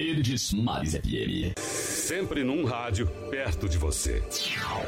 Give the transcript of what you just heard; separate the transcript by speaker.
Speaker 1: Verdes Mares FM.
Speaker 2: Sempre num rádio perto de você.